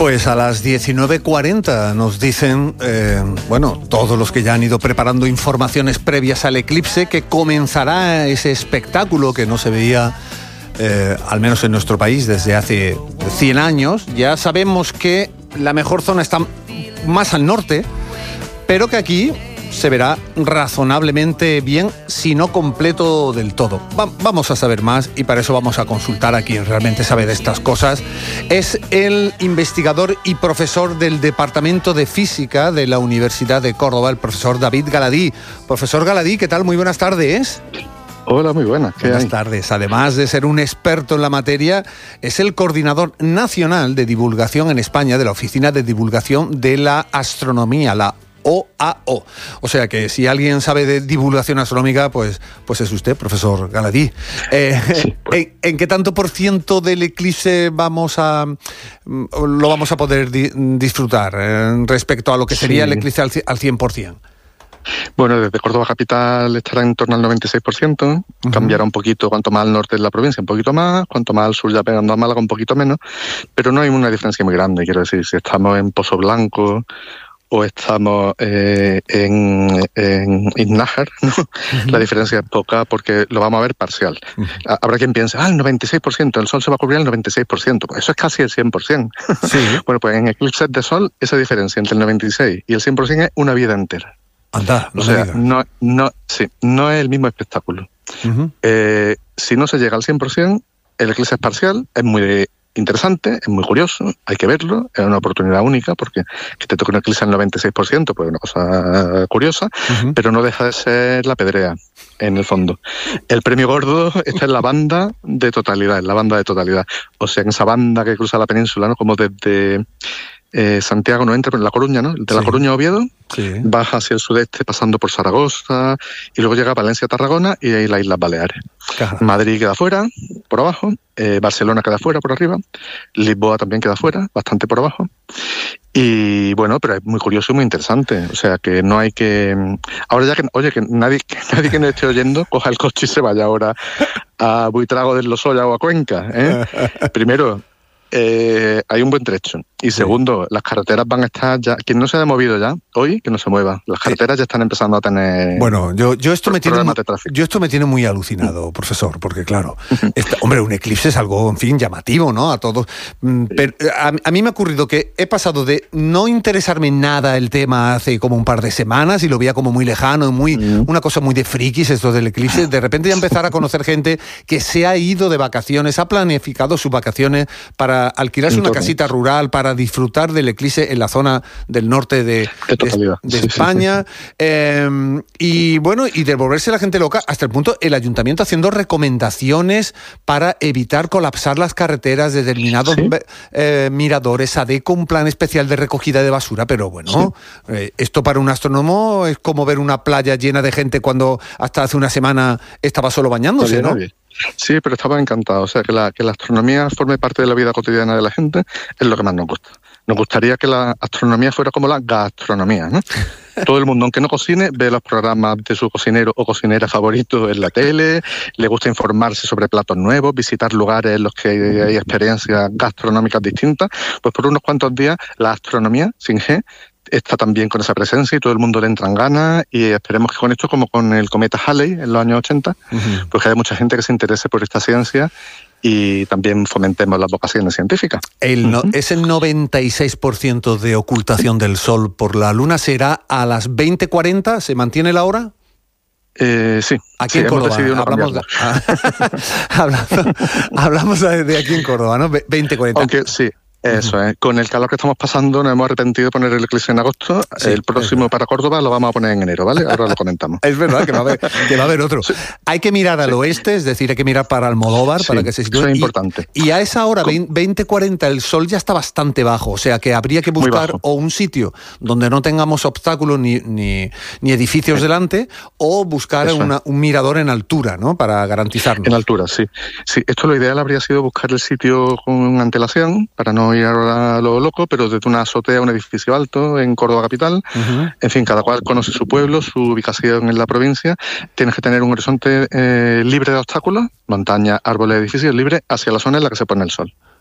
Pues a las 19:40 nos dicen, todos los que ya han ido preparando informaciones previas al eclipse, que comenzará ese espectáculo que no se veía, al menos en nuestro país, desde hace 100 años. Ya sabemos que la mejor zona está más al norte, pero que aquí se verá razonablemente bien, si no completo del todo. Vamos a saber más y para eso vamos a consultar a quien realmente sabe de estas cosas. Es el investigador y profesor del Departamento de Física de la Universidad de Córdoba, el profesor David Galadí. Profesor Galadí, ¿qué tal? Muy buenas tardes. Hola, muy buenas. Buenas tardes. Además de ser un experto en la materia, es el coordinador nacional de divulgación en España de la Oficina de Divulgación de la Astronomía, la OAO. O sea que si alguien sabe de divulgación astronómica, pues es usted, profesor Galadí. Sí, pues. ¿En qué tanto por ciento del eclipse lo vamos a poder disfrutar respecto a lo que sería el eclipse al 100%? Bueno, desde Córdoba capital estará en torno al 96%, cambiará un poquito cuanto más al norte de la provincia, un poquito más, cuanto más al sur ya pegando a Málaga un poquito menos, pero no hay una diferencia muy grande. Quiero decir, si estamos en Pozo Blanco o estamos en Iznájar, ¿no? La diferencia es poca porque lo vamos a ver parcial. Habrá quien piense, el 96%, el sol se va a cubrir al 96%, pues eso es casi el 100%. Sí. Bueno, pues en eclipses de sol, esa diferencia entre el 96 y el 100% es una vida entera. Anda, o sea, no es el mismo espectáculo. Si no se llega al 100%, el eclipse es parcial, es muy interesante, es muy curioso, hay que verlo, es una oportunidad única, porque que te toque un eclipse al 96%, pues es una cosa curiosa, pero no deja de ser la pedrea, en el fondo. El premio gordo está en la banda de totalidad, o sea, en esa banda que cruza la península, ¿no? Como desde Santiago no entra, pero en La Coruña, ¿no? De La Coruña a Oviedo, baja hacia el sudeste pasando por Zaragoza y luego llega a Valencia, Tarragona y ahí las Islas Baleares. Claro. Madrid queda fuera, por abajo, Barcelona queda fuera, por arriba, Lisboa también queda fuera, bastante por abajo. Y bueno, pero es muy curioso y muy interesante. O sea que no hay que... Ahora ya que nadie que nos esté oyendo coja el coche y se vaya ahora a Buitrago del Lozoya o a Cuenca, ¿eh? Primero, hay un buen trecho. Y segundo, las carreteras van a estar ya... Quien no se haya movido ya, hoy, que no se mueva. Las carreteras ya están empezando a tener... Bueno, yo esto me tiene muy alucinado, profesor, porque claro, hombre, un eclipse es algo, en fin, llamativo, ¿no? A todos. Pero a mí me ha ocurrido que he pasado de no interesarme nada el tema hace como un par de semanas y lo veía como muy lejano, una cosa muy de frikis esto del eclipse. De repente ya empezar a conocer gente que se ha ido de vacaciones, ha planificado sus vacaciones para alquilarse una casita rural, para disfrutar del eclipse en la zona del norte de España. Y bueno, y de volverse la gente loca, hasta el punto el ayuntamiento haciendo recomendaciones para evitar colapsar las carreteras, determinados miradores, ADECO, un plan especial de recogida de basura, pero bueno, esto para un astrónomo es como ver una playa llena de gente cuando hasta hace una semana estaba solo bañándose, ¿no? Sí, pero estaba encantado. O sea, que la astronomía forme parte de la vida cotidiana de la gente es lo que más nos gusta. Nos gustaría que la astronomía fuera como la gastronomía, ¿no? Todo el mundo, aunque no cocine, ve los programas de su cocinero o cocinera favorito en la tele, le gusta informarse sobre platos nuevos, visitar lugares en los que hay experiencias gastronómicas distintas. Pues por unos cuantos días la astronomía, sin G, está también con esa presencia y todo el mundo le entran ganas y esperemos que con esto, como con el cometa Halley en los años 80, pues que haya mucha gente que se interese por esta ciencia y también fomentemos las vocaciones científicas. Ese 96% de ocultación del Sol por la Luna será a las 20:40, ¿se mantiene la hora? Sí. Aquí en Córdoba. Hablamos de aquí en Córdoba, ¿no? 20:40. Aunque sí. Eso es. Con el calor que estamos pasando nos hemos arrepentido de poner el eclipse en agosto. El próximo para Córdoba lo vamos a poner en enero, ¿vale? Ahora lo comentamos. Es verdad que va a haber otro. Sí. Hay que mirar al oeste, es decir, hay que mirar para Almodóvar, para que se sitúe. Eso es importante. Y a esa hora, 20:40, el sol ya está bastante bajo, o sea que habría que buscar o un sitio donde no tengamos obstáculos ni edificios delante, o buscar un mirador en altura, ¿no? Para garantizarnos. En altura, sí. Sí, esto lo ideal habría sido buscar el sitio con antelación, para no ir a lo loco, pero desde una azotea a un edificio alto en Córdoba capital. En fin, cada cual conoce su pueblo, su ubicación en la provincia. Tienes que tener un horizonte libre de obstáculos, montañas, árboles, edificios, libre hacia la zona en la que se pone el sol.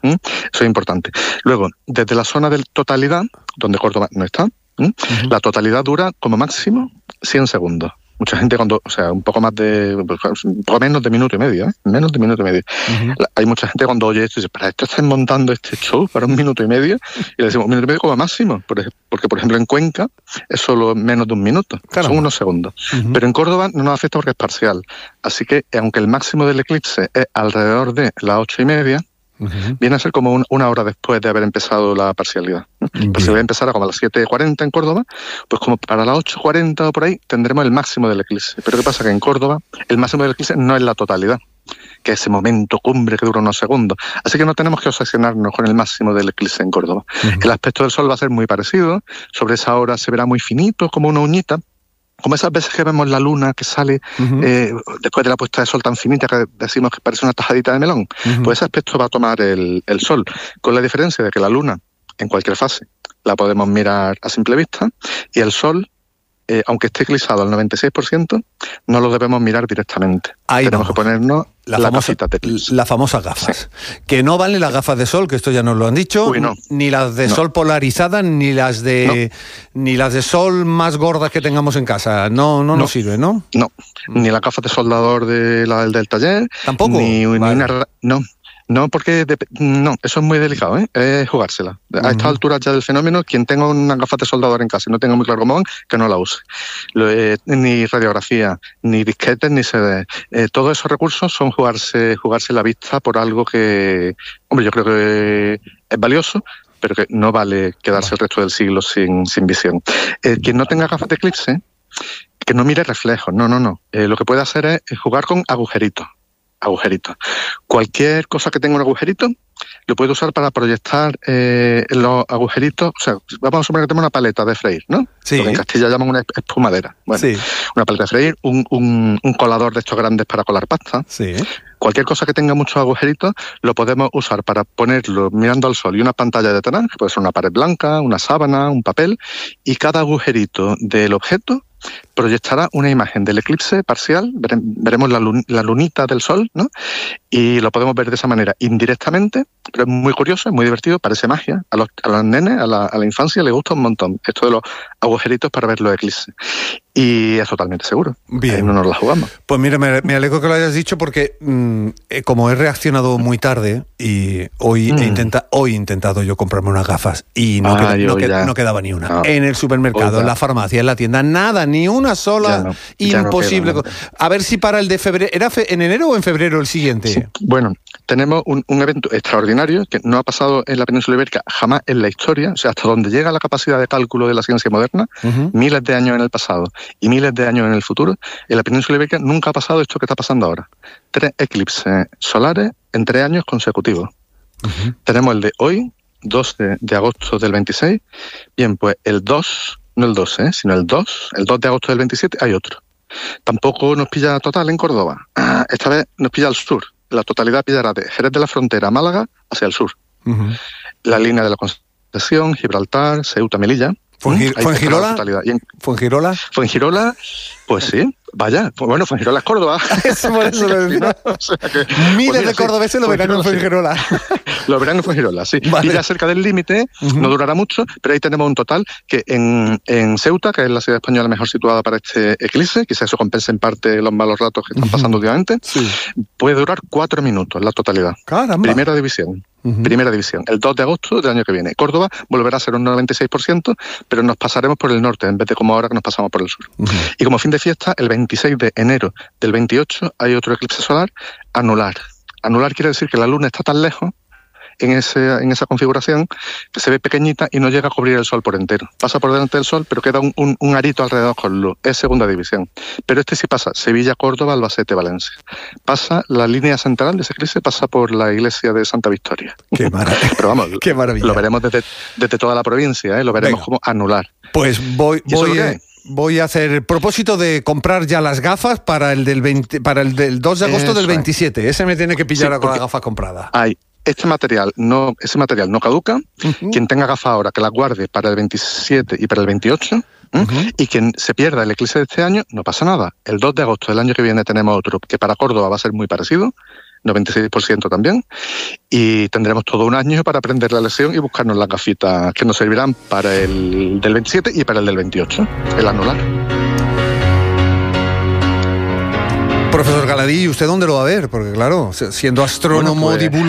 Eso es importante. Luego, desde la zona de totalidad, donde Córdoba no está, la totalidad dura como máximo 100 segundos. Mucha gente un poco menos de minuto y medio, menos de minuto y medio. Hay mucha gente cuando oye esto y dice, ¿para esto están montando este show para 1 minuto y medio? Y le decimos, 1 minuto y medio como máximo, porque por ejemplo en Cuenca es solo menos de 1 minuto, son unos segundos. Pero en Córdoba no nos afecta porque es parcial. Así que aunque el máximo del eclipse es alrededor de las 8:30, viene a ser como 1 hora después de haber empezado la parcialidad. Pues si voy a empezar a como a las 7:40 en Córdoba, pues como para las 8:40 o por ahí tendremos el máximo del eclipse. Pero ¿qué pasa? Que en Córdoba el máximo del eclipse no es la totalidad, que es ese momento cumbre que dura unos segundos. Así que no tenemos que obsesionarnos con el máximo del eclipse en Córdoba. El aspecto del Sol va a ser muy parecido, sobre esa hora se verá muy finito, como una uñita, como esas veces que vemos la luna que sale después de la puesta de sol tan finita que decimos que parece una tajadita de melón. Pues ese aspecto va a tomar el Sol, con la diferencia de que la luna, en cualquier fase, la podemos mirar a simple vista, y el Sol, aunque esté eclipsado al 96%, no lo debemos mirar directamente. Tenemos que ponernos las famosas gafas. Sí. Que no valen las gafas de sol, que esto ya nos lo han dicho, ni las de sol polarizadas, ni las de sol más gordas que tengamos en casa. No nos sirve, ¿no? No, ni las gafas de soldador del taller. ¿Tampoco? No, porque eso es muy delicado, es jugársela. A estas alturas ya del fenómeno, quien tenga una gafa de soldador en casa y no tenga muy claro cómo van, que no la use. Ni radiografía, ni disquetes, ni CD. Todos esos recursos son jugarse la vista por algo que, hombre, yo creo que es valioso, pero que no vale quedarse el resto del siglo sin visión. Quien no tenga gafas de eclipse, que no mire reflejos, no. Lo que puede hacer es jugar con agujeritos. Cualquier cosa que tenga un agujerito lo puede usar para proyectar los agujeritos. O sea, vamos a suponer que tenemos una paleta de freír, ¿no? Sí. Lo que en Castilla llaman una espumadera. Bueno, sí. Una paleta de freír, un colador de estos grandes para colar pasta. Sí. Cualquier cosa que tenga muchos agujeritos lo podemos usar para ponerlo mirando al sol y una pantalla de telar, que puede ser una pared blanca, una sábana, un papel, y cada agujerito del objeto proyectará una imagen del eclipse parcial, veremos la lunita del sol, ¿no? Y lo podemos ver de esa manera indirectamente, pero es muy curioso, es muy divertido, parece magia. A los nenes, a la infancia les gusta un montón esto de los agujeritos para ver los eclipses. Y es totalmente seguro. Bien. No nos la jugamos. Pues mira, me alegro que lo hayas dicho porque como he reaccionado muy tarde y hoy he intentado yo comprarme unas gafas y no quedaba ni una. No. En el supermercado, en la farmacia, en la tienda, nada, ni una sola, imposible. No queda, a ver si para el de febrero, ¿era en enero o en febrero el siguiente? Sí. Bueno, tenemos un evento extraordinario que no ha pasado en la península ibérica jamás en la historia, o sea, hasta donde llega la capacidad de cálculo de la ciencia moderna, miles de años en el pasado y miles de años en el futuro, en la península ibérica nunca ha pasado esto que está pasando ahora. 3 eclipses solares en 3 años consecutivos. Tenemos el de hoy, 12 de agosto del 26. Bien, pues el 2, no el 12, sino el 2 de agosto del 27 hay otro. Tampoco nos pilla total en Córdoba. Esta vez nos pilla al sur. La totalidad pillará de Jerez de la Frontera a Málaga hacia el sur. La línea de la Concepción, Gibraltar, Ceuta, Melilla. ¿Fuengirola? ¿Fuengirola? Pues sí, vaya. Bueno, Fuengirola es Córdoba. Eso lo decía. O sea miles de cordobeses lo verán en Fuengirola. Lo verán en Fuengirola, sí. Vale. Y ya cerca del límite, no durará mucho, pero ahí tenemos un total que en Ceuta, que es la ciudad española mejor situada para este eclipse, quizás eso compense en parte los malos ratos que están pasando últimamente, puede durar 4 minutos la totalidad. ¡Caramba! Primera división. Primera división, el 2 de agosto del año que viene. Córdoba volverá a ser un 96%, pero nos pasaremos por el norte en vez de como ahora que nos pasamos por el sur. Y como fin de fiesta, el 26 de enero del 28 hay otro eclipse solar anular. Anular quiere decir que la luna está tan lejos en esa configuración que se ve pequeñita y no llega a cubrir el sol por entero. Pasa por delante del sol, pero queda un arito alrededor con luz. Es segunda división. Pero este sí pasa Sevilla, Córdoba, Albacete, Valencia. Pasa la línea central de ese eclipse, pasa por la iglesia de Santa Victoria. ¡Qué maravilla! Pero vamos, ¡qué maravilla! Lo veremos desde toda la provincia, lo veremos como anular. Pues voy a hacer el propósito de comprar ya las gafas para el del 2 de agosto del 27. Ese me tiene que pillar con la gafa comprada. Ese material no caduca. Quien tenga gafas ahora, que las guarde para el 27 y para el 28. Y quien se pierda el eclipse de este año, no pasa nada. El 2 de agosto del año que viene tenemos otro, que para Córdoba va a ser muy parecido. 96% también, y tendremos todo un año para aprender la lección y buscarnos las gafitas que nos servirán para el del 27 y para el del 28, el anular. Profesor Galadí, ¿usted dónde lo va a ver? Porque claro, siendo astrónomo, bueno, pues,